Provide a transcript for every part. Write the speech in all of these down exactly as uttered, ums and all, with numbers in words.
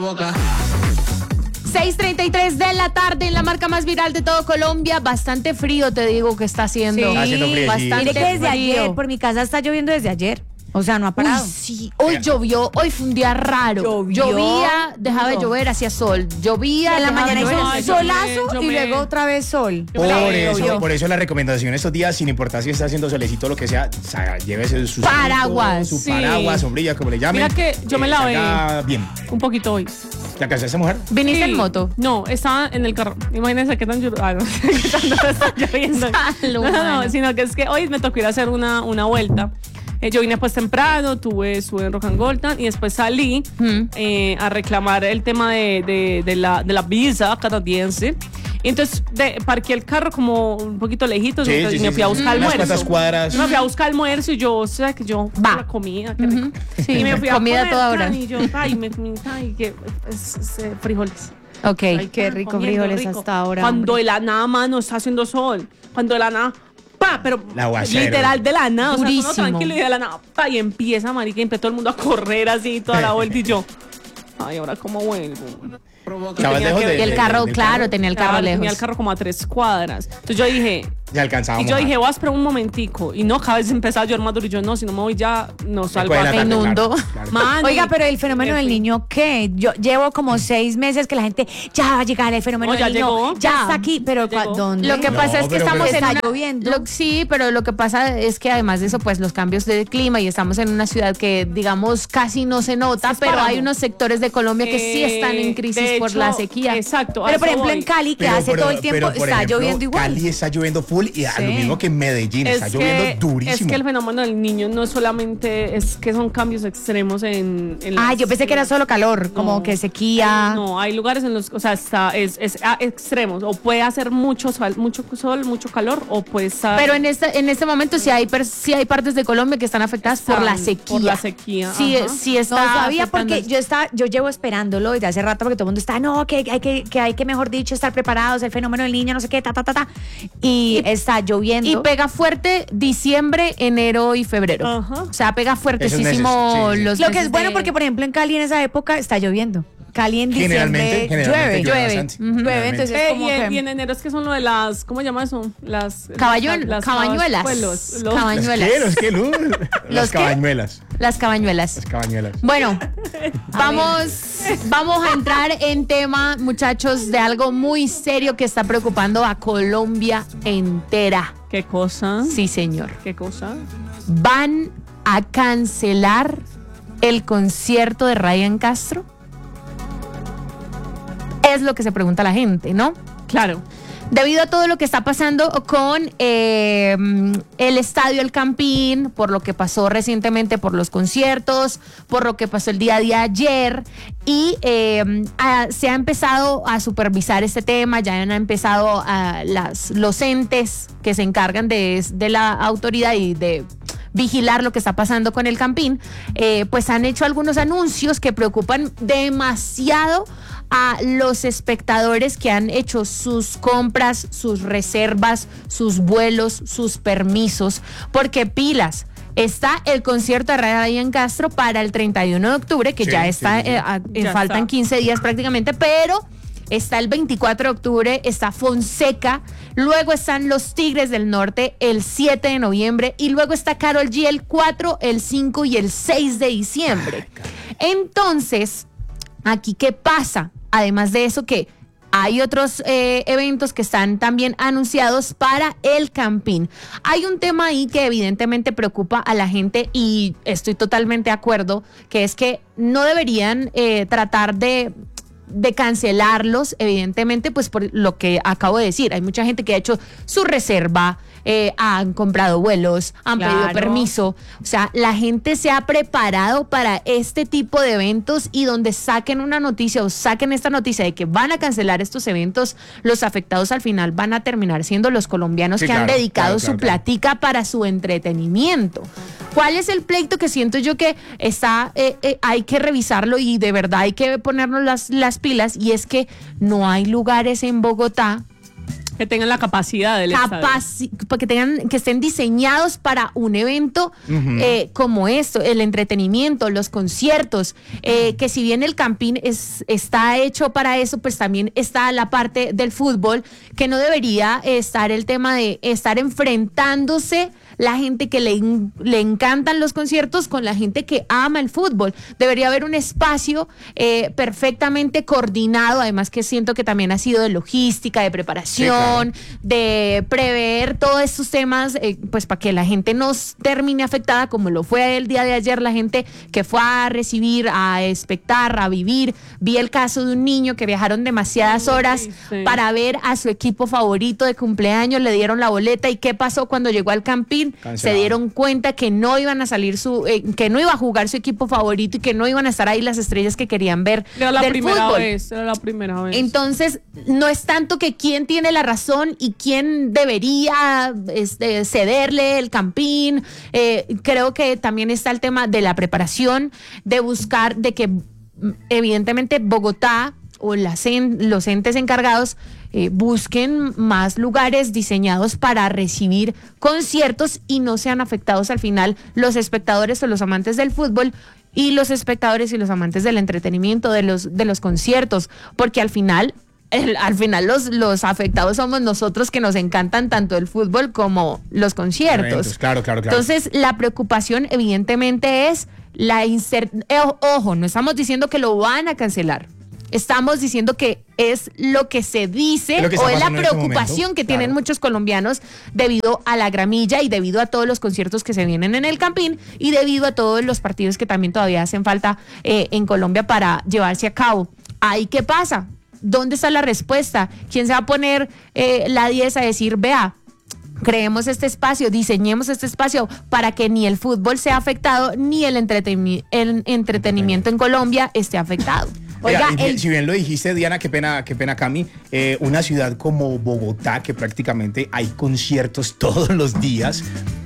provoca. seis treinta y tres de la tarde en la marca más viral de todo Colombia. Bastante frío, te digo, que está haciendo. Sí, Está haciendo frío, sí. bastante Mire que desde frío. ayer, por mi casa está lloviendo desde ayer. O sea, no ha parado. Uy, sí, hoy llovió, hoy fue un día raro. Llovió. Llovía, dejaba de Duro. llover, hacía sol. Llovía, En la dejaba de mañana llover, hizo hacía un sol. solazo yo y me- luego otra vez sol. Por Llovió. eso, por eso la recomendación estos días, sin importar si está haciendo solecito o lo que sea, sa- llévese su Paraguas. su Sí. paraguas, sombrilla, como le llamen. Mira que yo me eh, lavé. salga bien. Un poquito hoy. ¿La alcanzaste a esa mujer? ¿Viniste Sí. en moto? No, estaba en el carro. Imagínense qué tan llor- ah, no, qué tanto está lloviendo. Salud, No, no, mano. no, sino que es que hoy me tocó ir a hacer una, una vuelta. Eh, yo vine pues temprano, tuve, estuve en Rock and Golden y después salí Mm. eh, a reclamar el tema de, de, de la, de la visa canadiense. Y entonces de, parqué el carro como un poquito lejitos Sí, y sí, me sí, fui a sí. buscar Unas almuerzo. cuantas cuadras. Me fui a buscar almuerzo y yo, o sea, que yo, Va. la comida, qué rico. Sí, Y me fui a comida comer, toda hora. tan, y yo, ay, me, me- ay, que, es- es, eh, frijoles. Ok. Ay, qué tan rico comiendo frijoles hasta ahora, Cuando hombre. de la nada, mano, está haciendo sol. Cuando de la nada, pa, pero El aguacero. literal de la nada. O sea, Durísimo. uno tranquilo y de la nada, pa, y empieza, marica, y empieza todo el mundo a correr así, toda la vuelta y yo. Ay, ahora cómo vuelvo. Estabas tenía lejos que- de- Y el de- carro, del claro, tenía el carro Claro, lejos. tenía el carro como a tres cuadras. Entonces yo dije, Ya alcanzábamos. y yo a- dije, voy a esperar un momentico. Y no, cada vez empezaba a llover más duro. Y yo, no, si no me voy ya, no salgo Después de la acá. tarde, inundo. claro, claro. Mano, Oiga, y- pero el fenómeno me del fui. niño, ¿qué? Yo llevo como seis meses que la gente, ya va a llegar el fenómeno No, ya del niño, llegó. ya Ya. está aquí, pero Llegó. ¿cu- ¿dónde? Lo que No, pasa es que pero- estamos pero- en Está una- lloviendo. lo- sí, pero lo que pasa es que además de eso, pues los cambios de clima y estamos en una ciudad que, digamos, casi no se nota, Es pero páramo. hay unos sectores de Colombia que sí están en Eh, crisis de por hecho, la sequía. Exacto. a Pero por eso ejemplo voy. en Cali, que Pero, hace pero- todo el tiempo, pero, por está ejemplo, lloviendo igual. Cali está lloviendo full y a lo Sí. mismo que en Medellín, está Es lloviendo que, durísimo. es que el fenómeno del niño no es solamente, es que son cambios extremos en... en Ah, las- yo pensé que era solo calor, como No. que sequía. No, hay lugares en los, o sea, está, es, es a extremos, o puede hacer mucho sol, mucho sol, mucho calor, o puede estar... Pero en este, en este momento sí hay, per- sí hay partes de Colombia que están afectadas por la Están sequía. por la sequía, Sí, ajá. sí No está sabía afectando. porque yo estaba, yo llevo esperándolo desde hace rato porque todo el mundo está, no, que hay que, que hay que mejor dicho estar preparados, el fenómeno del niño, no sé qué, ta, ta, ta, ta. Y, está lloviendo. Y pega fuerte diciembre, enero y febrero. Ajá. O sea, pega fuertesísimo Eso es neces- sí, sí. los Lo que meses es bueno de- porque, por ejemplo, en Cali en esa época está lloviendo. Cali en Generalmente- diciembre generalmente llueve. llueve Llueve, bastante. Ujú. Llueve, Generalmente. entonces Eh, es como y, en, que- y en enero es que son lo de las, ¿cómo se llama eso? Las... Cabañuel- las- cabañuelas. pues, los- los- Cabañ- ¿Los Cabañuelas. qué? ¿Los qué, Luz? Las qué? cabañuelas. Las cabañuelas. Las cabañuelas. Bueno, vamos, vamos a entrar en tema, muchachos, de algo muy serio que está preocupando a Colombia entera. ¿Qué cosa? Sí, señor. ¿Qué cosa? ¿Van a cancelar el concierto de Ryan Castro? Es lo que se pregunta la gente, ¿no? Claro. Debido a todo lo que está pasando con eh, el Estadio El Campín, por lo que pasó recientemente por los conciertos, por lo que pasó el día de ayer, y eh, a- se ha empezado a supervisar este tema, ya han empezado a las, los entes que se encargan de, de la autoridad y de vigilar lo que está pasando con el Campín, eh, pues han hecho algunos anuncios que preocupan demasiado a los espectadores que han hecho sus compras, sus reservas, sus vuelos, sus permisos, porque pilas. Está el concierto de Ryan Castro para el treinta y uno de octubre, que Sí, ya sí, está, sí, sí. eh, a- eh, Ya faltan está. quince días prácticamente, pero está el veinticuatro de octubre, está Fonseca, luego están los Tigres del Norte el siete de noviembre y luego está Karol G el cuatro, el cinco y el seis de diciembre. Entonces, aquí, ¿qué pasa? Además de eso, que hay otros eh, eventos que están también anunciados para el Campín. Hay un tema ahí que evidentemente preocupa a la gente y estoy totalmente de acuerdo, que es que no deberían eh, tratar de de cancelarlos, evidentemente, pues por lo que acabo de decir. Hay mucha gente que ha hecho su reserva, eh, han comprado vuelos, han Claro. pedido permiso. O sea, la gente se ha preparado para este tipo de eventos y donde saquen una noticia o saquen esta noticia de que van a cancelar estos eventos, los afectados al final van a terminar siendo los colombianos Sí, que han claro, dedicado claro, su claro, claro. platica para su entretenimiento. ¿Cuál es el pleito que siento yo que está, eh, eh, hay que revisarlo y de verdad hay que ponernos las, las pilas? Y es que no hay lugares en Bogotá Que tengan la capacidad del capaci que tengan que estén diseñados para un evento uh-huh. eh, como esto, el entretenimiento, los conciertos, eh, que si bien el Campín es, está hecho para eso, pues también está la parte del fútbol, que no debería estar el tema de estar enfrentándose la gente que le, le encantan los conciertos con la gente que ama el fútbol. Debería haber un espacio eh, perfectamente coordinado, además que siento que también ha sido de logística, de preparación, sí, claro. de prever todos estos temas, eh, pues para que la gente no termine afectada como lo fue el día de ayer, la gente que fue a recibir, a expectar, a vivir. Vi el caso de un niño que viajaron demasiadas horas sí, sí. para ver a su equipo favorito de cumpleaños, le dieron la boleta y ¿qué pasó cuando llegó al Campín? Cancelado. Se dieron cuenta que no iban a salir su, eh, que no iba a jugar su equipo favorito y que no iban a estar ahí las estrellas que querían ver era la del primera fútbol. Vez, era la primera vez. Entonces, no es tanto que quién tiene la razón y quién debería este, cederle el Campín. Eh, creo que también está el tema de la preparación, de buscar, de que evidentemente Bogotá o las en, los entes encargados eh, busquen más lugares diseñados para recibir conciertos y no sean afectados al final los espectadores o los amantes del fútbol y los espectadores y los amantes del entretenimiento, de los, de los conciertos, porque al final El, al final los, los afectados somos nosotros, que nos encantan tanto el fútbol como los conciertos. Eventos, claro, claro, claro. Entonces, la preocupación evidentemente es la incertidumbre. Eh, ojo, no estamos diciendo que lo van a cancelar. Estamos diciendo que es lo que se dice es que o es la preocupación este momento, que claro. tienen muchos colombianos debido a la gramilla y debido a todos los conciertos que se vienen en el Campín y debido a todos los partidos que también todavía hacen falta eh, en Colombia para llevarse a cabo. ¿Ahí qué pasa? ¿Dónde está la respuesta? ¿Quién se va a poner eh, la diez a decir, vea, creemos este espacio, diseñemos este espacio para que ni el fútbol sea afectado, ni el, entreteni el entretenimiento en Colombia esté afectado? Oiga, Oiga, el... si bien lo dijiste, Diana, qué pena, qué pena, Cami, eh, una ciudad como Bogotá, que prácticamente hay conciertos todos los días,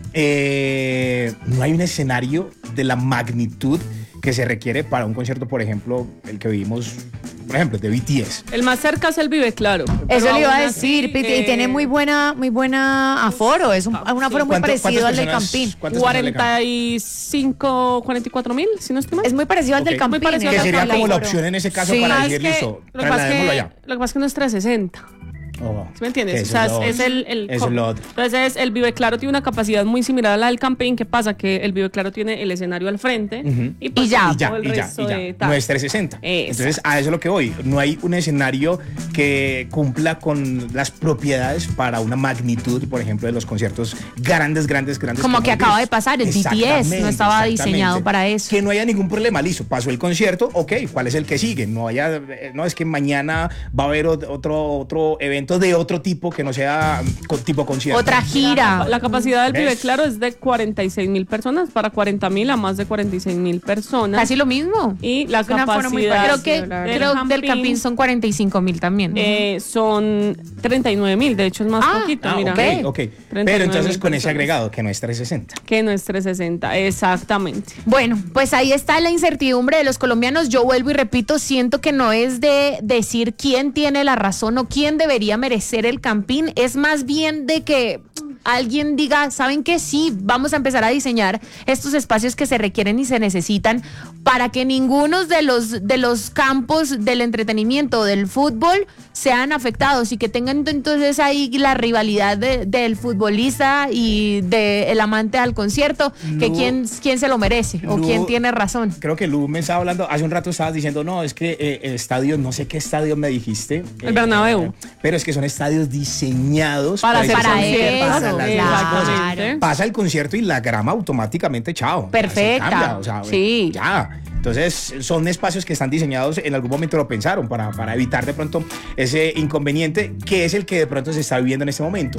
eh, no hay un escenario de la magnitud que se requiere para un concierto, por ejemplo, el que vivimos, por ejemplo, de B T S. El más cerca es el Vive Claro. Eso le iba a decir, así, eh, y tiene muy buena, muy buena aforo, es un, un aforo sí. muy parecido al del Campín. cuarenta y cinco, cuarenta y cuatro mil, si no estoy mal. Es muy parecido al okay. del Campín. Parecido que sería como la aforo. opción en ese caso sí. para ah, decir, que, listo, lo que, pasa es que, allá. lo que pasa es que no es trescientos sesenta. Oh, ¿Sí me entiendes? eso o sea, es, lo es el, el eso es lo otro. Entonces, el Vive Claro tiene una capacidad muy similar a la del Campín. ¿Qué pasa? Que el Vive Claro tiene el escenario al frente uh-huh. y, pues, y ya, y ya, el y ya, resto y ya. De no es trescientos sesenta. Exacto. Entonces, a eso es lo que voy. No hay un escenario que cumpla con las propiedades para una magnitud, por ejemplo, de los conciertos grandes, grandes, grandes. Como que acaba de pasar, el B T S no estaba diseñado para eso. Que no haya ningún problema, listo, pasó el concierto, ok, ¿cuál es el que sigue? No haya, no es que mañana va a haber otro, otro evento de otro tipo que no sea con, tipo concierto. Otra gira. La, la capacidad del ¿Ves? Vive Claro es de cuarenta y seis mil personas, para cuarenta mil a más de cuarenta y seis mil personas. Casi lo mismo. Y la Es una forma muy capacidad Creo que del creo Campín, del Campín son cuarenta y cinco mil también. Eh, son treinta y nueve mil, de hecho es más Ah, poquito, Ah, mira. ok, ok. Pero entonces con ese personas. agregado, que no es trescientos sesenta. Que no es trescientos sesenta, exactamente. Bueno, pues ahí está la incertidumbre de los colombianos. Yo vuelvo y repito, siento que no es de decir quién tiene la razón o quién debería merecer el Campín, es más bien de que alguien diga, ¿saben qué? Sí, vamos a empezar a diseñar estos espacios que se requieren y se necesitan para que ninguno de los, de los campos del entretenimiento, del fútbol, sean afectados y que tengan entonces ahí la rivalidad de, del futbolista y del amante al concierto, Lu, que quién, quién se lo merece Lu, o quién tiene razón. Creo que Lu me estaba hablando, hace un rato estabas diciendo, no, es que eh, el estadio, no sé qué estadio me dijiste. El eh, Bernabéu. Pero es que son estadios diseñados para hacer para conciertos. eso, las claro. cosas. Pasa el concierto y la grama automáticamente, chao. Perfecta. Cambia, o sea, sí. Ya. Entonces, son espacios que están diseñados, en algún momento lo pensaron, para, para evitar de pronto ese inconveniente, que es el que de pronto se está viviendo en este momento.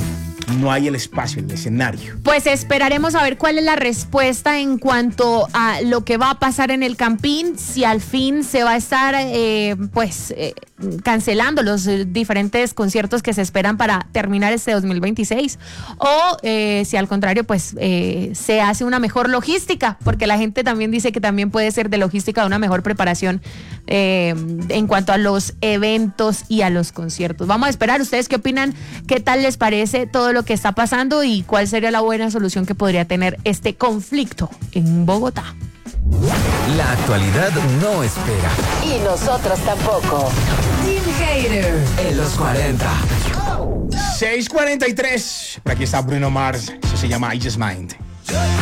no hay el espacio, el escenario. Pues esperaremos a ver cuál es la respuesta en cuanto a lo que va a pasar en el Campín, si al fin se va a estar eh, pues eh, cancelando los eh, diferentes conciertos que se esperan para terminar este dos mil veintiséis, o eh, si al contrario pues eh, se hace una mejor logística, porque la gente también dice que también puede ser de logística una mejor preparación eh, en cuanto a los eventos y a los conciertos. Vamos a esperar. ¿Ustedes qué opinan? ¿Qué tal les parece todo lo que está pasando y cuál sería la buena solución que podría tener este conflicto en Bogotá? La actualidad no espera. Y nosotros tampoco. Team Hater en los cuarenta. seis cuarenta y tres. Por aquí está Bruno Mars. Eso se llama I Just Mind.